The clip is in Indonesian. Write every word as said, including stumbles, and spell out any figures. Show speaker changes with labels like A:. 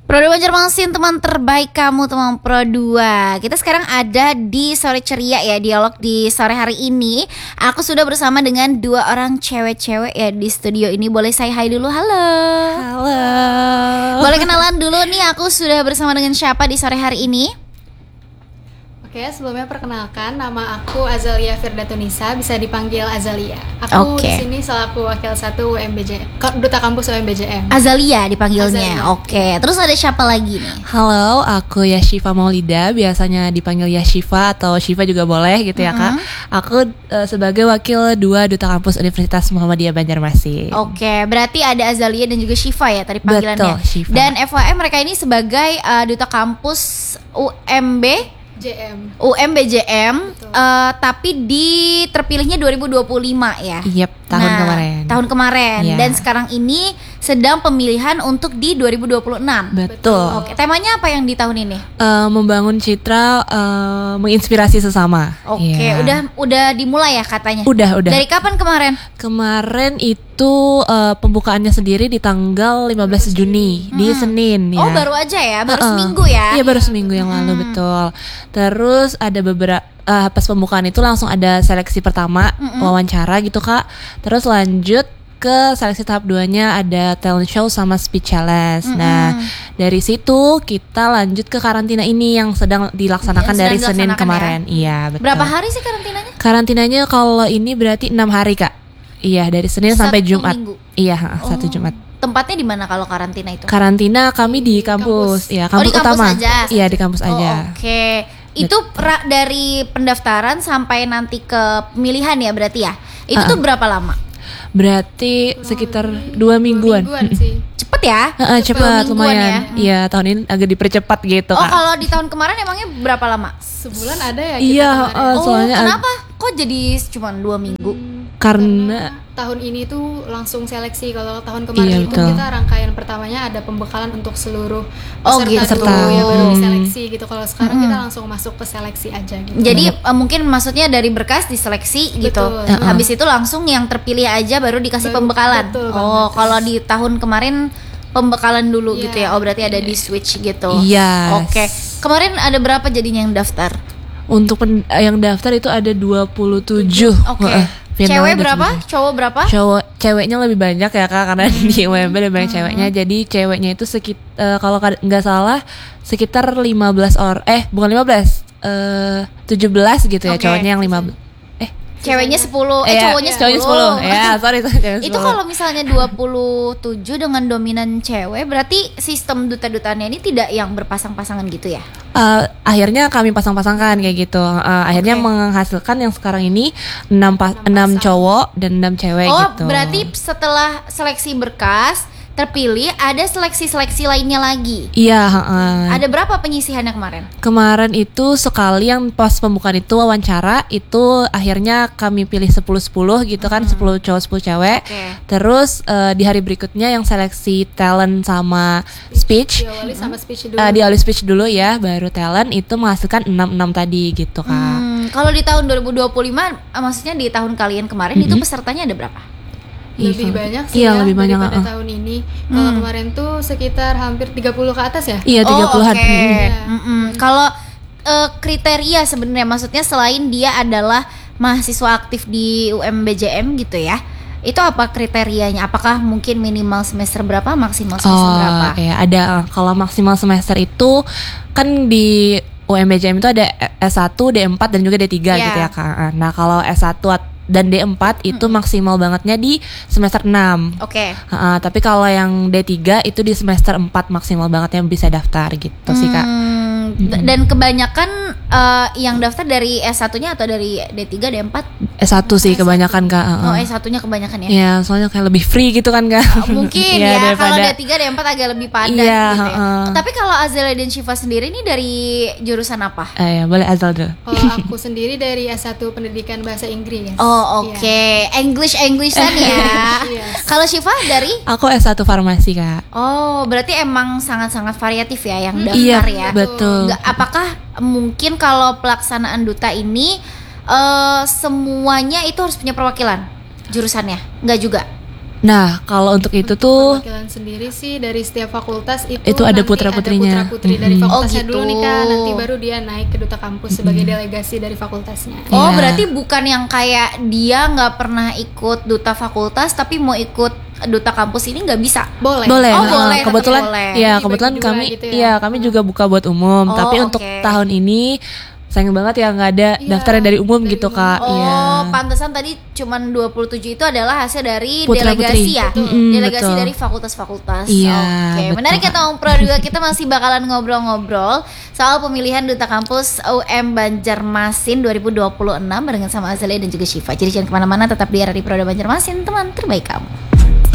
A: Pro dua Banjarmasin, teman terbaik kamu, teman Pro dua. Kita sekarang ada di Sore Ceria ya, dialog di sore hari ini. Aku sudah bersama dengan dua orang cewek-cewek ya di studio ini. Boleh saya hai dulu, halo.
B: Halo.
A: Boleh kenalan dulu nih, aku sudah bersama dengan siapa di sore hari ini?
B: Oke, sebelumnya perkenalkan, nama aku Azalia Firdatunisa, bisa dipanggil Azalia. Aku
A: Oke.
B: di sini selaku wakil satu U M B J, Duta Kampus U M B J M.
A: Azalia dipanggilnya.
B: Azalia.
A: Oke, terus ada siapa lagi nih?
C: Halo, aku Yashifa Maulida, biasanya dipanggil Yashifa atau Shiva juga boleh gitu ya Kak. Aku uh, sebagai wakil dua Duta Kampus Universitas Muhammadiyah Banjarmasin.
A: Oke, berarti ada Azalia dan juga Shiva ya tadi panggilannya.
C: Betul, Shiva.
A: Dan F Y I mereka ini sebagai uh, Duta Kampus U M B
B: J M.
A: U M B J M,
B: Betul.
A: uh, tapi di terpilihnya dua ribu dua puluh lima ya.
C: Yep, tahun
A: Nah,
C: kemarin.
A: Tahun kemarin.
C: Iya.
A: Dan sekarang ini sedang pemilihan untuk di dua ribu dua puluh enam.
C: Betul.
A: Oke, temanya apa yang di tahun ini?
C: Uh, membangun citra, uh, menginspirasi sesama.
A: Oke,
C: Iya.
A: udah udah dimulai ya katanya.
C: Udah, udah.
A: Dari kapan kemarin?
C: Kemarin itu uh, pembukaannya sendiri di tanggal lima belas Juni di Senin ya.
A: Oh, baru aja ya, baru
C: Uh-uh.
A: seminggu ya.
C: Iya, baru seminggu yang lalu, betul. Terus ada beberapa uh, pas pembukaan itu langsung ada seleksi pertama, wawancara gitu Kak. Terus lanjut ke seleksi tahap duanya ada talent show sama speech challenge. Nah, dari situ kita lanjut ke karantina ini yang sedang dilaksanakan
A: Yang
C: dari
A: sedang
C: Senin
A: dilaksanakan
C: kemarin. Iya, betul.
A: Berapa hari sih karantinanya?
C: Karantinanya kalau ini berarti enam hari Kak. Iya, dari Senin sampai
A: Satu
C: Jumat.
A: minggu?
C: Iya, ha, satu
A: Oh.
C: Jumat.
A: Tempatnya di mana kalau karantina itu?
C: Karantina kami di kampus, ya
A: Oh,
C: kampus
A: di kampus
C: utama.
A: aja?
C: Iya, di kampus
A: Oh,
C: aja.
A: Oke. Itu pra- dari pendaftaran sampai nanti ke pemilihan ya berarti ya? Itu tuh berapa lama?
C: Berarti sekitar dua mingguan.
B: Dua mingguan sih.
A: Cepet ya?
C: Heeh,
A: Dua
C: cepat
A: mingguan
C: lumayan.
A: ya?
C: Iya, tahun ini agak dipercepat gitu
A: Oh,
C: Kak.
A: kalau di tahun kemarin emangnya berapa lama?
B: Sebulan ada ya kita
C: Iya,
B: kemarin.
C: heeh,
A: Oh,
C: soalnya ag-
A: kenapa? Kok jadi cuma dua minggu?
C: karena
B: tahun ini tuh langsung seleksi. Kalau tahun
C: Iya,
B: kemarin itu
C: betul.
B: kita rangkaian pertamanya ada pembekalan untuk seluruh
A: Oh,
B: peserta
A: gitu.
B: dulu yang baru
C: Hmm.
B: diseleksi gitu. Kalau sekarang kita langsung masuk ke seleksi aja gitu.
A: Jadi eh, mungkin maksudnya dari berkas diseleksi gitu.
B: Betul.
A: Habis itu langsung yang terpilih aja baru dikasih
B: Baru-
A: pembekalan.
B: betul
A: Oh,
B: banget.
A: kalau di tahun kemarin pembekalan dulu
B: Iya.
A: gitu ya. Oh, berarti ada di switch gitu.
C: Yes.
A: Oke. Kemarin ada berapa jadinya yang daftar?
C: untuk pen- yang daftar itu ada dua puluh tujuh.
A: Oke.
C: Heeh, finalnya
A: Cewek
C: ada
A: berapa?
C: dua puluh tujuh.
A: Cowok berapa?
C: Cowok, ceweknya lebih banyak ya Kak, karena di U M B lebih banyak ceweknya. Jadi ceweknya itu sekitar kalau kad- nggak salah sekitar lima belas orang. Eh, bukan lima belas. Eh, tujuh belas gitu ya.
A: Oke.
C: Cowoknya yang lima belas. Eh,
A: Ceweknya sepuluh, eh
C: iya,
A: cowoknya
C: cowoknya
A: sepuluh.
C: sepuluh. Ya, sorry sorry. ceweknya
A: Itu
C: sepuluh.
A: kalau misalnya dua puluh tujuh dengan dominan cewek, berarti sistem duta-dutaannya ini tidak yang berpasang-pasangan gitu ya?
C: Uh, akhirnya kami pasang-pasangkan kayak gitu. Uh, akhirnya
A: Oke.
C: menghasilkan yang sekarang ini enam pa- enam cowok dan enam cewek
A: Oh,
C: gitu.
A: berarti setelah seleksi berkas terpilih ada seleksi-seleksi lainnya lagi.
C: Iya, uh,
A: Ada berapa penyisihannya kemarin?
C: kemarin itu sekali yang pas pembukaan itu wawancara itu akhirnya kami pilih sepuluh sepuluh gitu kan, sepuluh cowok sepuluh cewek.
A: Oke.
C: Terus uh, di hari berikutnya yang seleksi talent sama speech.
B: Diawali sama speech
C: Uh,
B: dulu.
C: di awal speech dulu ya, baru talent itu menghasilkan enam enam tadi gitu Kak.
A: Hmm, kalau di tahun dua ribu dua puluh lima, eh, maksudnya di tahun kalian kemarin itu pesertanya ada berapa?
B: Lebih
C: Iya,
B: banyak sih
C: iya,
B: ya
C: lebih banyak,
B: daripada
C: uh-uh.
B: tahun ini. Kalau kemarin tuh sekitar hampir tiga puluh ke atas ya.
C: Iya, tiga puluhan.
A: Oh, oke.
C: Mm.
A: Mm-mm. Kalau eh, kriteria sebenarnya, maksudnya selain dia adalah mahasiswa aktif di U M B J M gitu ya, itu apa kriterianya? Apakah mungkin minimal semester berapa, maksimal semester
C: Oh,
A: berapa?
C: ya ada. Kalau maksimal semester itu kan di U M B J M itu ada S satu, D empat dan juga D tiga
A: Iya.
C: gitu ya Kak. Nah, kalau S satu at- dan D empat itu maksimal bangetnya di semester enam.
A: Oke.
C: Heeh, tapi kalau yang D tiga itu di semester empat maksimal bangetnya bisa daftar gitu sih Kak.
A: Hmm, d- dan kebanyakan eh, yang daftar dari S satu-nya atau dari D tiga, D empat?
C: S satu sih kebanyakan Kak. heeh.
A: Oh, S satu-nya kebanyakan ya.
C: Iya, soalnya kayak lebih free gitu kan Kak.
A: Mungkin
C: Iya,
A: ya, kalau
C: daripada-
A: D tiga, D empat agak lebih padat
C: Iya,
A: gitu ya.
C: heeh.
A: Tapi kalau Azalia dan Shiva sendiri ini dari jurusan apa?
C: Eh, ya, boleh Azal dulu.
B: Kalau aku sendiri dari S satu Pendidikan Bahasa Inggris.
A: Oh, oke.
B: Iya.
A: English Englishan ya.
B: Yes.
A: Kalau Shiva dari?
C: Aku S satu farmasi Kak.
A: Oh, berarti emang sangat-sangat variatif ya yang daftar
C: Iya,
A: ya.
C: betul.
A: Nggak, apakah mungkin kalau pelaksanaan duta ini eh, semuanya itu harus punya perwakilan jurusannya? Nggak juga.
C: Nah, kalau untuk itu
B: Untuk
C: tuh
B: perwakilan sendiri sih dari setiap fakultas itu,
C: Itu ada
B: nanti
C: putra-putrinya.
B: ada putra-putri dari
C: Mm-mm.
B: fakultasnya
A: Oh, gitu.
B: dulu nih Kak, nanti baru dia naik ke duta kampus sebagai delegasi dari fakultasnya.
A: Oh,
C: Iya.
A: berarti bukan yang kayak dia nggak pernah ikut duta fakultas tapi mau ikut duta kampus ini nggak bisa.
B: Boleh.
C: boleh.
A: Oh,
C: nah,
A: boleh, tetap
C: kebetulan
A: boleh.
C: ya
B: Dibagi
C: kebetulan
B: dua
C: kami
B: gitu ya.
C: iya kami juga buka buat umum,
A: Oh,
C: tapi untuk
A: oke.
C: tahun ini sayang banget ya nggak ada
B: Iya,
C: daftar yang dari umum
B: dari
C: gitu
B: umum.
C: Kak.
A: Oh,
C: Iya.
A: pantesan tadi cuman dua puluh tujuh itu adalah hasil dari
C: Putra
A: delegasi
C: putri.
A: ya.
C: Mm-mm,
A: Delegasi
C: betul.
A: dari fakultas-fakultas.
C: Iya,
A: Oke,
C: betul,
A: menarik ya
C: Kak.
A: Tom Pro dua. Kita masih bakalan ngobrol-ngobrol soal pemilihan duta kampus U M Banjarmasin dua ribu dua puluh enam barengan sama Azalia dan juga Syifa. Jadi jangan kemana-mana, tetap di R R I Pro dua Banjarmasin, teman terbaik kamu.